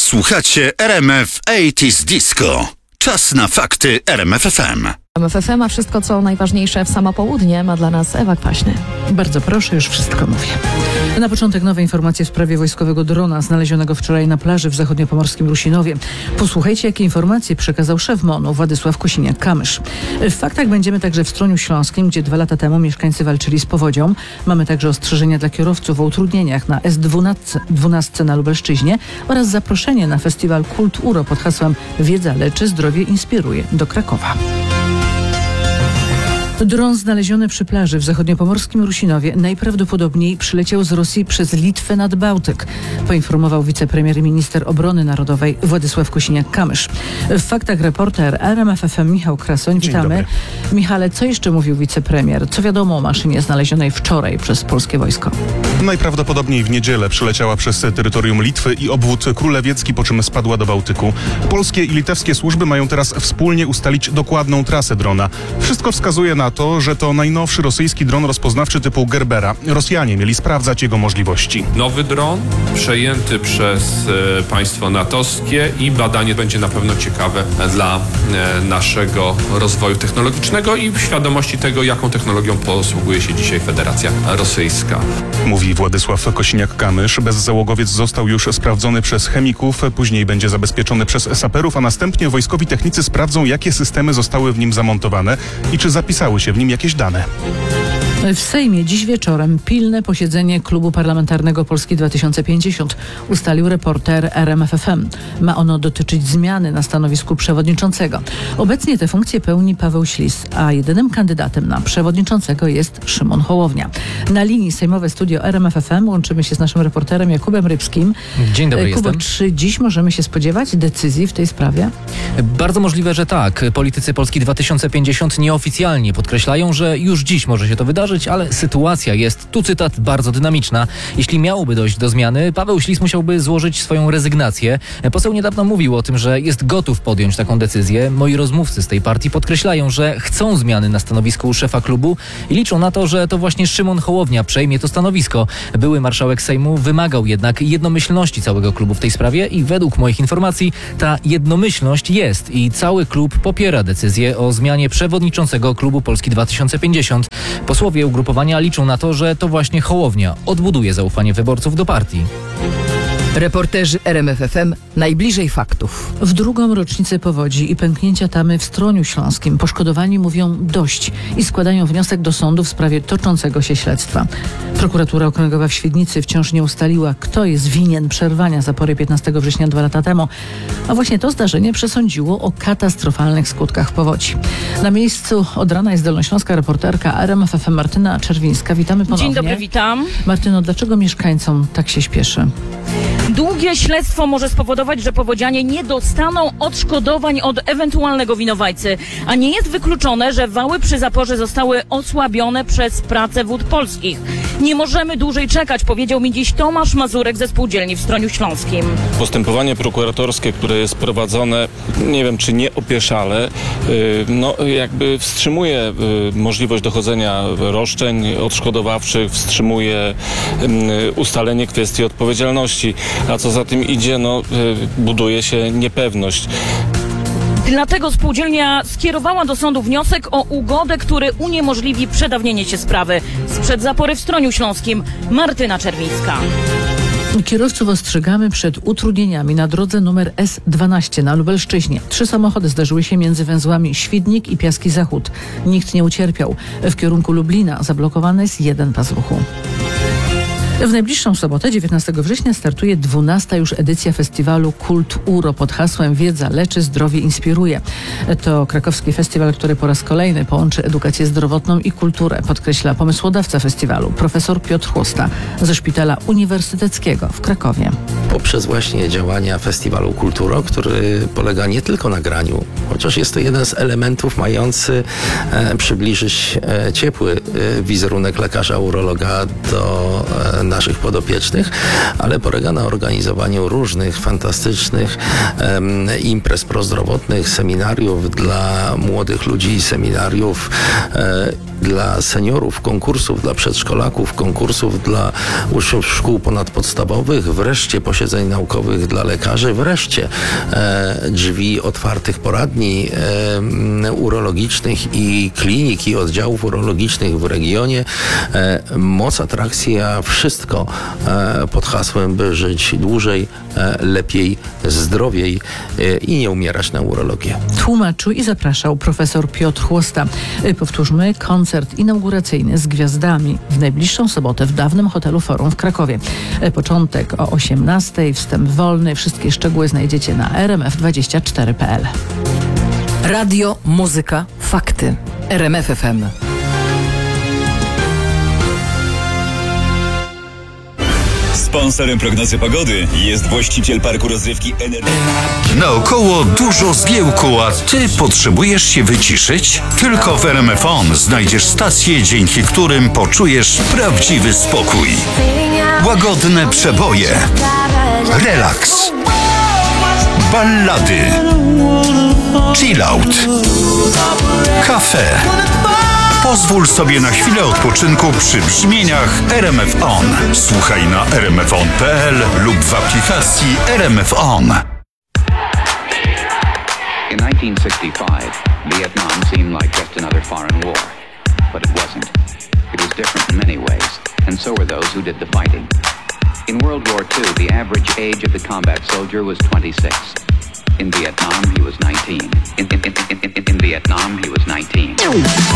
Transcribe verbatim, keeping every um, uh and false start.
Słuchacie R M F osiemdziesiąt Disco. Czas na fakty R M F F M. R M F F M, a wszystko co najważniejsze w samo południe ma dla nas Ewa Kwaśny. Bardzo proszę, już wszystko mówię. Na początek nowe informacje w sprawie wojskowego drona znalezionego wczoraj na plaży w zachodniopomorskim Rusinowie. Posłuchajcie, jakie informacje przekazał szef M O N-u Władysław Kosiniak-Kamysz. W faktach będziemy także w Stroniu Śląskim, gdzie dwa lata temu mieszkańcy walczyli z powodzią. Mamy także ostrzeżenia dla kierowców o utrudnieniach na S dwanaście na Lubelszczyźnie oraz zaproszenie na festiwal Kult Uro pod hasłem Wiedza leczy, zdrowie inspiruje do Krakowa. Dron znaleziony przy plaży w zachodniopomorskim Rusinowie najprawdopodobniej przyleciał z Rosji przez Litwę nad Bałtyk, poinformował wicepremier i minister obrony narodowej Władysław Kosiniak-Kamysz. W faktach reporter R M F F M Michał Krasoń. Witamy. Michale, co jeszcze mówił wicepremier? Co wiadomo o maszynie znalezionej wczoraj przez polskie wojsko? Najprawdopodobniej w niedzielę przyleciała przez terytorium Litwy i obwód królewiecki, po czym spadła do Bałtyku. Polskie i litewskie służby mają teraz wspólnie ustalić dokładną trasę drona. Wszystko wskazuje na to, że to najnowszy rosyjski dron rozpoznawczy typu Gerbera. Rosjanie mieli sprawdzać jego możliwości. Nowy dron przejęty przez e, państwo natowskie i badanie będzie na pewno ciekawe dla e, naszego rozwoju technologicznego i świadomości tego, jaką technologią posługuje się dzisiaj Federacja Rosyjska. Mówi Władysław Kosiniak-Kamysz. Bezzałogowiec został już sprawdzony przez chemików, później będzie zabezpieczony przez saperów, a następnie wojskowi technicy sprawdzą, jakie systemy zostały w nim zamontowane i czy zapisały się w nim jakieś dane. W Sejmie dziś wieczorem pilne posiedzenie Klubu Parlamentarnego Polski dwa tysiące pięćdziesiąt, ustalił reporter R M F F M. Ma ono dotyczyć zmiany na stanowisku przewodniczącego. Obecnie tę funkcję pełni Paweł Ślis, a jedynym kandydatem na przewodniczącego jest Szymon Hołownia. Na linii sejmowe studio R M F F M łączymy się z naszym reporterem Jakubem Rybskim. Dzień dobry, Kubo, jestem. Czy dziś możemy się spodziewać decyzji w tej sprawie? Bardzo możliwe, że tak. Politycy Polski dwa tysiące pięćdziesiąt nieoficjalnie podkreślają, że już dziś może się to wydarzyć, ale sytuacja jest, tu cytat, bardzo dynamiczna. Jeśli miałoby dojść do zmiany, Paweł Ślis musiałby złożyć swoją rezygnację. Poseł niedawno mówił o tym, że jest gotów podjąć taką decyzję. Moi rozmówcy z tej partii podkreślają, że chcą zmiany na stanowisku szefa klubu i liczą na to, że to właśnie Szymon Hołownia przejmie to stanowisko. Były marszałek Sejmu wymagał jednak jednomyślności całego klubu w tej sprawie i według moich informacji ta jednomyślność jest i cały klub popiera decyzję o zmianie przewodniczącego klubu Polski dwa tysiące pięćdziesiąt. Posłowie ugrupowania liczą na to, że to właśnie Hołownia odbuduje zaufanie wyborców do partii. Reporterzy R M F F M najbliżej faktów. W drugą rocznicę powodzi i pęknięcia tamy w Stroniu Śląskim poszkodowani mówią dość i składają wniosek do sądu w sprawie toczącego się śledztwa. Prokuratura Okręgowa w Świdnicy wciąż nie ustaliła, kto jest winien przerwania zapory piętnastego września dwa lata temu, a właśnie to zdarzenie przesądziło o katastrofalnych skutkach powodzi. Na miejscu od rana jest dolnośląska reporterka R M F F M Martyna Czerwińska. Witamy ponownie. Dzień dobry, witam. Martyno, dlaczego mieszkańcom tak się śpieszy? Długie śledztwo może spowodować, że powodzianie nie dostaną odszkodowań od ewentualnego winowajcy, a nie jest wykluczone, że wały przy zaporze zostały osłabione przez pracę Wód Polskich. Nie możemy dłużej czekać, powiedział mi dziś Tomasz Mazurek ze spółdzielni w Stroniu Śląskim. Postępowanie prokuratorskie, które jest prowadzone, nie wiem czy nie opieszale, no jakby wstrzymuje możliwość dochodzenia roszczeń odszkodowawczych, wstrzymuje ustalenie kwestii odpowiedzialności, a co za tym idzie, no buduje się niepewność. Dlatego spółdzielnia skierowała do sądu wniosek o ugodę, który uniemożliwi przedawnienie się sprawy. Sprzed zapory w Stroniu Śląskim Martyna Czerwińska. Kierowców ostrzegamy przed utrudnieniami na drodze numer S dwanaście na Lubelszczyźnie. Trzy samochody zdarzyły się między węzłami Świdnik i Piaski Zachód. Nikt nie ucierpiał. W kierunku Lublina zablokowany jest jeden pas ruchu. W najbliższą sobotę, dziewiętnastego września, startuje dwunasta już edycja festiwalu Kult Uro pod hasłem Wiedza leczy, zdrowie inspiruje. To krakowski festiwal, który po raz kolejny połączy edukację zdrowotną i kulturę, podkreśla pomysłodawca festiwalu, profesor Piotr Chłosta ze Szpitala Uniwersyteckiego w Krakowie. Poprzez właśnie działania festiwalu Kulturo, który polega nie tylko na graniu, chociaż jest to jeden z elementów mający e, przybliżyć e, ciepły e, wizerunek lekarza urologa do e, naszych podopiecznych, ale polega na organizowaniu różnych fantastycznych um, imprez prozdrowotnych, seminariów dla młodych ludzi, seminariów e, dla seniorów, konkursów dla przedszkolaków, konkursów dla uczniów szkół ponadpodstawowych, wreszcie posiedzenia posiedzeń naukowych dla lekarzy. Wreszcie e, drzwi otwartych poradni e, urologicznych i klinik i oddziałów urologicznych w regionie. E, moc atrakcji, a wszystko e, pod hasłem, by żyć dłużej, e, lepiej, zdrowiej e, i nie umierać na urologię. Tłumaczył i zapraszał profesor Piotr Chłosta. E, powtórzmy, koncert inauguracyjny z gwiazdami w najbliższą sobotę w dawnym hotelu Forum w Krakowie. E, początek o osiemnastej, wstęp wolny. Wszystkie szczegóły znajdziecie na r m f dwadzieścia cztery kropka p l. Radio, muzyka, fakty. R M F F M. Sponsorem prognozy pogody jest właściciel parku rozrywki Energy. Naokoło dużo zgiełku, a ty potrzebujesz się wyciszyć? Tylko w R M F On znajdziesz stacje, dzięki którym poczujesz prawdziwy spokój. Łagodne przeboje, relaks, ballady, chillout, kafe. Pozwól sobie na chwilę odpoczynku przy brzmieniach R M F On. Słuchaj na r m f on kropka p l lub w aplikacji R M F On. In nineteen sixty-five, Vietnam seemed like just another foreign war. But it wasn't. It was different in many ways, and so were those who did the fighting. In World War Two, the average age of the combat soldier was twenty-six. In Vietnam, he was nineteen. In, in, in, in, in, in Vietnam, he was nineteen.